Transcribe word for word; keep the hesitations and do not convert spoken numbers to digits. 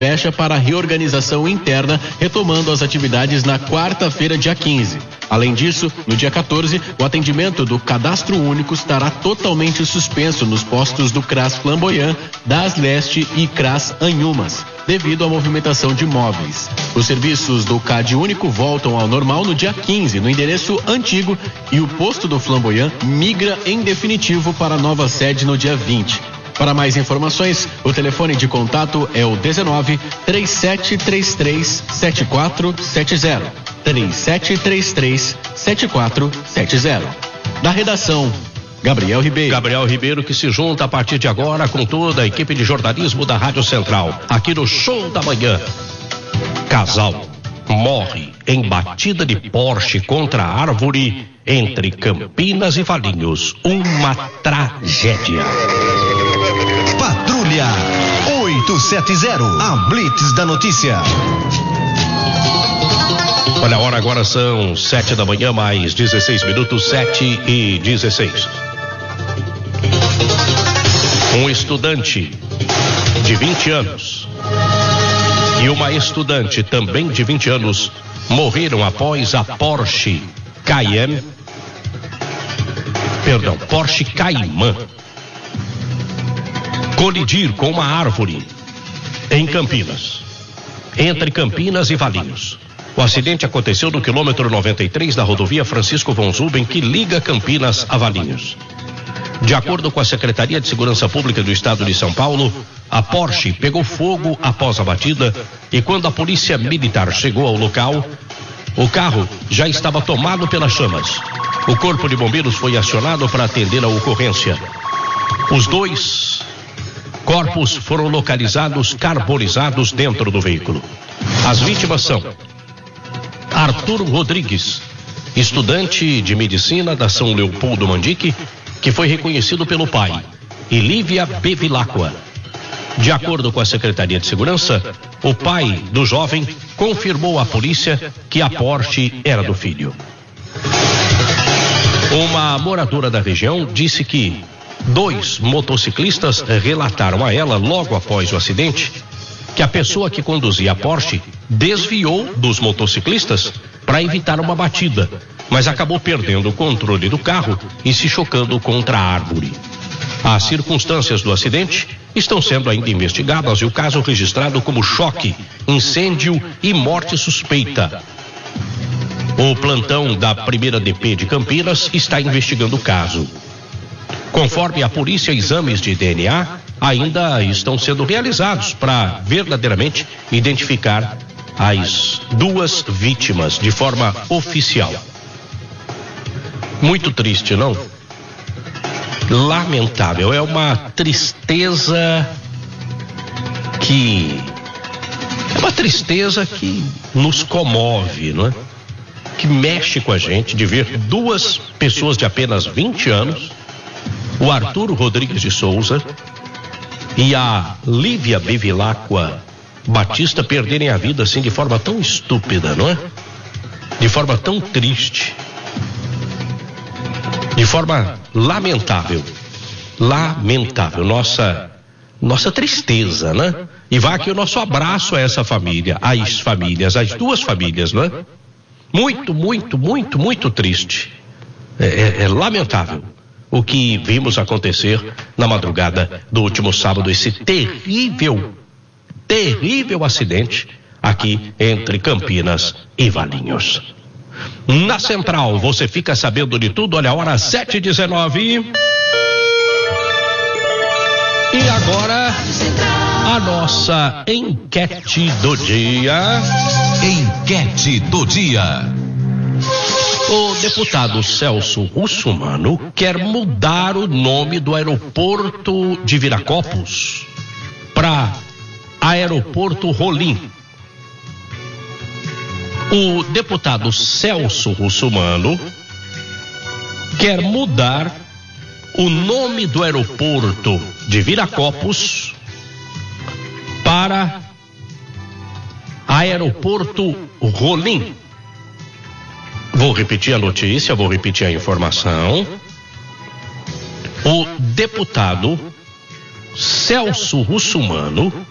fecha para a reorganização interna, retomando as atividades na quarta-feira, dia quinze. Além disso, no dia quatorze, o atendimento do Cadastro Único estará totalmente suspenso nos postos do CRAS Flamboyant, Das Leste e CRAS Anhumas, devido à movimentação de móveis. Os serviços do C A D Único voltam ao normal no dia quinze, no endereço antigo, e o posto do Flamboyant migra em definitivo para a nova sede no dia vinte. Para mais informações, o telefone de contato é o dezenove, trinta e sete trinta e três, setenta e quatro setenta. trinta e sete trinta e três, setenta e quatro setenta. Da redação, Gabriel Ribeiro. Gabriel Ribeiro, que se junta a partir de agora com toda a equipe de jornalismo da Rádio Central, aqui no Show da Manhã. Casal morre em batida de Porsche contra a árvore entre Campinas e Valinhos. Uma tragédia. Patrulha oitocentos e setenta, a Blitz da notícia. Olha, a hora agora são sete da manhã, mais dezesseis minutos, sete e dezesseis. Um estudante de vinte anos e uma estudante também de vinte anos morreram após a Porsche Cayenne, perdão, Porsche Cayman colidir com uma árvore em Campinas, entre Campinas e Valinhos. O acidente aconteceu no quilômetro noventa e três da rodovia Francisco von Zuben, que liga Campinas a Valinhos. De acordo com a Secretaria de Segurança Pública do Estado de São Paulo, a Porsche pegou fogo após a batida e quando a polícia militar chegou ao local, o carro já estava tomado pelas chamas. O corpo de bombeiros foi acionado para atender a ocorrência. Os dois corpos foram localizados carbonizados dentro do veículo. As vítimas são Arthur Rodrigues, estudante de medicina da São Leopoldo Mandique, que foi reconhecido pelo pai, e Lívia Bevilacqua. De acordo com a Secretaria de Segurança, o pai do jovem confirmou à polícia que a Porsche era do filho. Uma moradora da região disse que dois motociclistas relataram a ela, logo após o acidente, que a pessoa que conduzia a Porsche desviou dos motociclistas para evitar uma batida, mas acabou perdendo o controle do carro e se chocando contra a árvore. As circunstâncias do acidente estão sendo ainda investigadas e o caso registrado como choque, incêndio e morte suspeita. O plantão da primeira D P de Campinas está investigando o caso. Conforme a polícia, exames de D N A ainda estão sendo realizados para verdadeiramente identificar as duas vítimas de forma oficial. Muito triste, não? Lamentável, é uma tristeza que é uma tristeza que nos comove, não é? Que mexe com a gente de ver duas pessoas de apenas vinte anos, o Arthur Rodrigues de Souza e a Lívia Bevilacqua Batista, perderem a vida assim de forma tão estúpida, não é? De forma tão triste, de forma lamentável, lamentável, nossa, nossa tristeza, né? E vai aqui o nosso abraço a essa família, às famílias, às duas famílias, não é? Muito, muito, muito, muito triste, é, é, é lamentável o que vimos acontecer na madrugada do último sábado, esse terrível, terrível acidente aqui entre Campinas e Valinhos. Na Central, você fica sabendo de tudo. Olha a hora, sete e dezenove. E agora, a nossa enquete do dia. Enquete do dia. O deputado Celso Russumano quer mudar o nome do aeroporto de Viracopos para Aeroporto Rolim. O deputado Celso Russumano quer mudar o nome do aeroporto de Viracopos para Aeroporto Rolim. Vou repetir a notícia, vou repetir a informação. O deputado Celso Russumano